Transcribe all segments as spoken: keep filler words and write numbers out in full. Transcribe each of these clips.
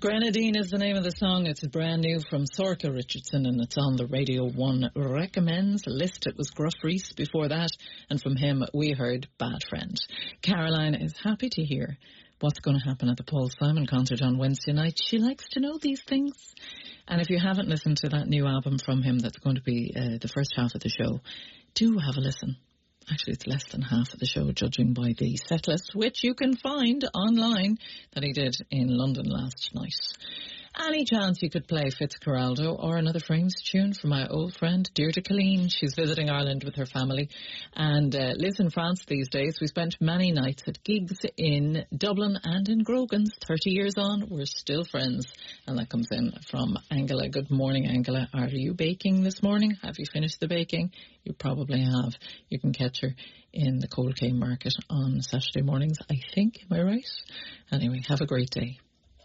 Grenadine is the name of the song. It's brand new from Sorka Richardson, and it's on the Radio one Recommends list. It was Gruff Rhys before that, and from him we heard Bad Friend. Caroline is happy to hear what's going to happen at the Paul Simon concert on Wednesday night. She likes to know these things. And if you haven't listened to that new album from him that's going to be uh, the first half of the show, do have a listen. Actually, it's less than half of the show, judging by the set list, which you can find online, that he did in London last night. Any chance you could play Fitzcarraldo or another Frames tune for my old friend Deirdre Colleen? She's visiting Ireland with her family and uh, lives in France these days. We spent many nights at gigs in Dublin and in Grogan's. thirty years on, we're still friends. And that comes in from Angela. Good morning, Angela. Are you baking this morning? Have you finished the baking? You probably have. You can catch her in the Cold Cane Market on Saturday mornings, I think. Am I right? Anyway, have a great day.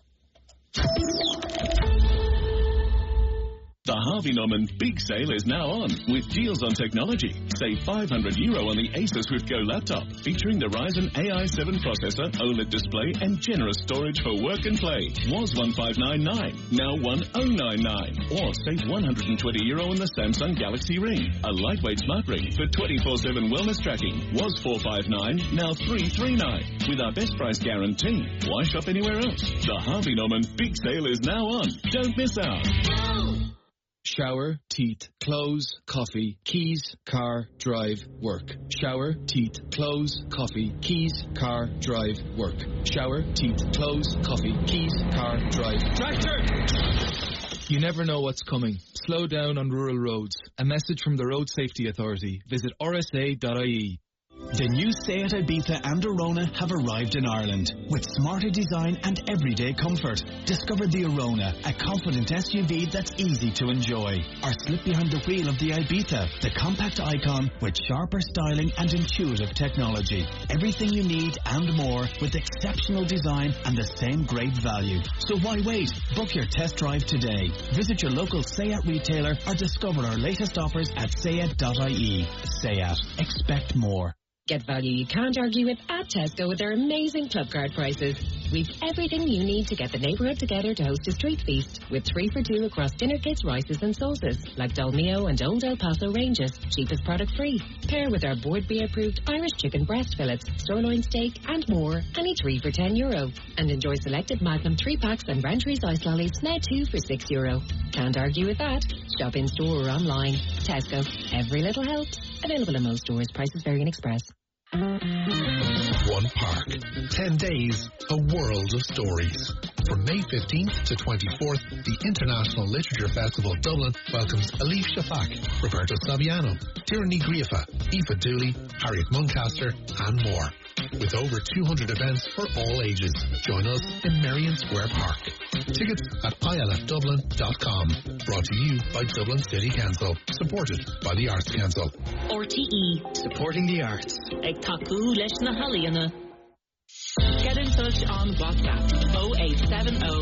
The Harvey Norman Big Sale is now on with deals on technology. Save five hundred euro on the Acer SwiftGo laptop featuring the Ryzen A I seven processor, OLED display and generous storage for work and play. Was one five nine nine, now one oh nine nine. Or save one hundred twenty euro on the Samsung Galaxy Ring, a lightweight smart ring for twenty-four seven wellness tracking. Was four five nine, now three three nine. With our best price guarantee. Why shop anywhere else? The Harvey Norman Big Sale is now on. Don't miss out. Shower, teeth, clothes, coffee, keys, car, drive, work. Shower, teeth, clothes, coffee, keys, car, drive, work. Shower, teeth, clothes, coffee, keys, car, drive. Tractor! You never know what's coming. Slow down on rural roads. A message from the Road Safety Authority. Visit r s a dot i e. The new Seat Ibiza and Arona have arrived in Ireland with smarter design and everyday comfort. Discover the Arona, a confident S U V that's easy to enjoy. Or slip behind the wheel of the Ibiza, the compact icon with sharper styling and intuitive technology. Everything you need and more with exceptional design and the same great value. So why wait? Book your test drive today. Visit your local Seat retailer or discover our latest offers at seat dot i e. Seat. Expect more. Get value you can't argue with at Tesco with their amazing club card prices. We've everything you need to get the neighbourhood together to host a street feast, with three for two across dinner kits, rices and sauces, like Dolmio and Old El Paso ranges, cheapest product free. Pair with our Board B approved Irish chicken breast fillets, sirloin steak and more, any three for ten euro. And enjoy selected Magnum three packs and Rantries ice lollies, now two for six euro. Can't argue with that. Shop in store or online. Tesco. Every little helps. Available in most stores. Prices vary in Express. One park, ten days, a world of stories. From May fifteenth to twenty-fourth, the International Literature Festival Dublin welcomes Alif Shafak, Roberto Saviano, Tierney Griafa, Aoife Dooley, Harriet Muncaster, and more. With over two hundred events for all ages. Join us in Merrion Square Park. Tickets at i l f dublin dot com. Brought to you by Dublin City Council. Supported by the Arts Council. R T E. Supporting the arts. Ag taku leis na haliana. Get in touch on WhatsApp oh eight seven oh